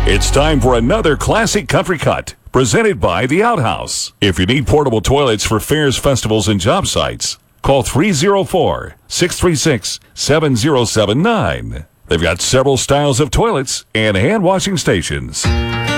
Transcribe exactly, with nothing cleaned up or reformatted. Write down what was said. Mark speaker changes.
Speaker 1: It's time for another classic country cut, presented by The Outhouse. If you need portable toilets for fairs, festivals, and job sites, call three oh four, six three six, seven oh seven nine. They've got several styles of toilets and hand washing stations.